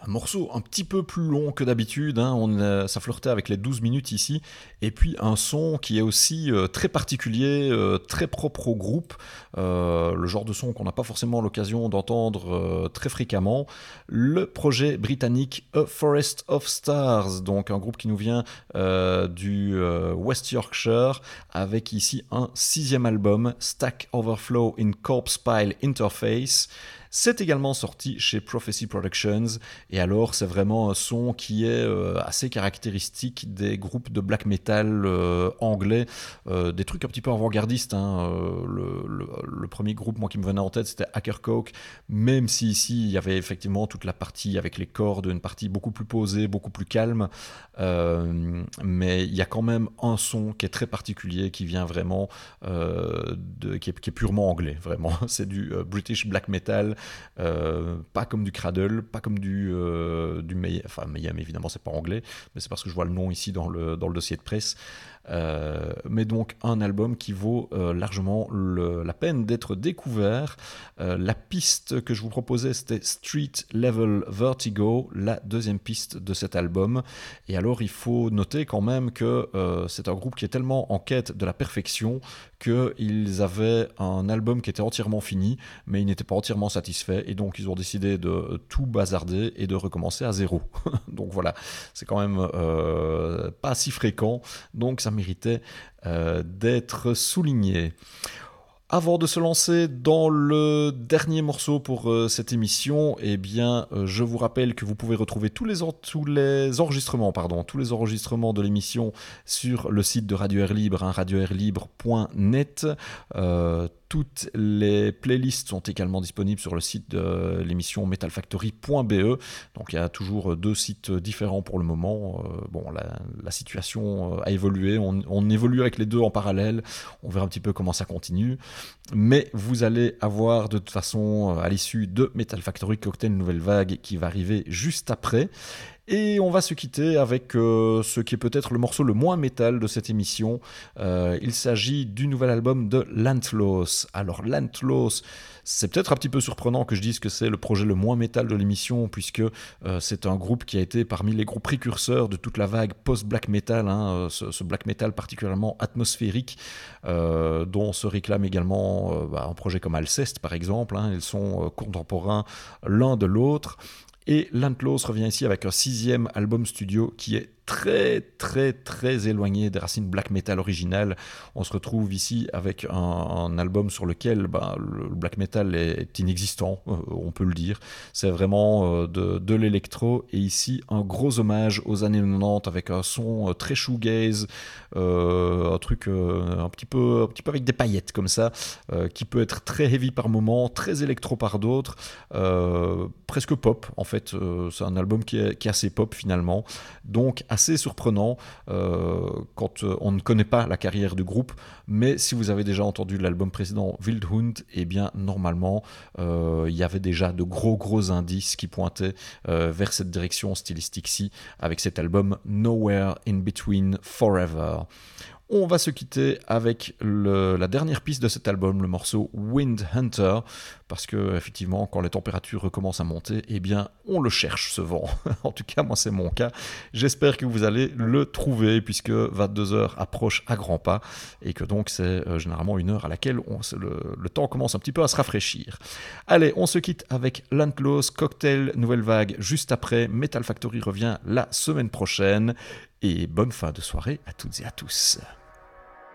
Un morceau un petit peu plus long que d'habitude, hein, ça flirtait avec les 12 minutes ici, et puis un son qui est aussi très particulier, très propre au groupe, le genre de son qu'on n'a pas forcément l'occasion d'entendre très fréquemment. Le projet britannique A Forest of Stars, donc un groupe qui nous vient du West Yorkshire, avec ici un 6e album, Stack Overflow in Corpse Pile Interface. C'est également sorti chez Prophecy Productions, et alors c'est vraiment un son qui est assez caractéristique des groupes de black metal anglais, des trucs un petit peu avant-gardistes, hein. Le premier groupe moi qui me venait en tête c'était Akercoke, même si ici il y avait effectivement toute la partie avec les cordes, une partie beaucoup plus posée, beaucoup plus calme, mais il y a quand même un son qui est très particulier, qui vient vraiment qui est purement anglais, vraiment. C'est du British black metal, pas comme du Cradle, pas comme du Mayhem. Enfin, Mayhem évidemment c'est pas anglais, mais c'est parce que je vois le nom ici dans le dossier de presse. Mais donc un album qui vaut largement la peine d'être découvert. La piste que je vous proposais c'était Street Level Vertigo, la deuxième piste de cet album. Et alors il faut noter quand même que c'est un groupe qui est tellement en quête de la perfection qu'ils avaient un album qui était entièrement fini, mais ils n'étaient pas entièrement satisfaits, et donc ils ont décidé de tout bazarder et de recommencer à zéro. Donc voilà, c'est quand même pas si fréquent, donc ça méritait d'être souligné. Avant de se lancer dans le dernier morceau pour cette émission, eh bien, je vous rappelle que vous pouvez retrouver tous les enregistrements de l'émission sur le site de Radio Air Libre, radioairlibre.net. Toutes les playlists sont également disponibles sur le site de l'émission metalfactory.be. Donc il y a toujours 2 sites différents pour le moment. Bon, la situation a évolué, on évolue avec les 2 en parallèle, on verra un petit peu comment ça continue. Mais vous allez avoir de toute façon, à l'issue de Metal Factory Cocktail Nouvelle Vague qui va arriver juste après. Et on va se quitter avec ce qui est peut-être le morceau le moins métal de cette émission. Il s'agit du nouvel album de Lantlos. Alors Lantlos, c'est peut-être un petit peu surprenant que je dise que c'est le projet le moins métal de l'émission, puisque c'est un groupe qui a été parmi les groupes précurseurs de toute la vague post-black metal, hein, ce black metal particulièrement atmosphérique, dont se réclame également un projet comme Alceste par exemple, hein. Ils sont contemporains l'un de l'autre. Et Lantlos revient ici avec un 6e album studio qui est très éloigné des racines black metal originales. On se retrouve ici avec un album sur lequel le black metal est inexistant, on peut le dire. C'est vraiment de l'électro, et ici un gros hommage aux années 90 avec un son très shoegaze, un truc un petit peu avec des paillettes comme ça, qui peut être très heavy par moments, très électro par d'autres, presque pop en fait. C'est un album qui est assez pop finalement, donc assez surprenant quand on ne connaît pas la carrière du groupe. Mais si vous avez déjà entendu l'album précédent Wildhund, eh bien normalement il y avait déjà de gros indices qui pointaient vers cette direction stylistique-ci avec cet album Nowhere in Between Forever. On va se quitter avec la dernière piste de cet album, le morceau Wind Hunter, parce que effectivement, quand les températures recommencent à monter, eh bien, on le cherche ce vent. En tout cas, moi, c'est mon cas. J'espère que vous allez le trouver, puisque 22h approche à grands pas, et que donc c'est généralement une heure à laquelle le temps commence un petit peu à se rafraîchir. Allez, on se quitte avec Lantlos, Cocktail Nouvelle Vague juste après. Metal Factory revient la semaine prochaine, et bonne fin de soirée à toutes et à tous.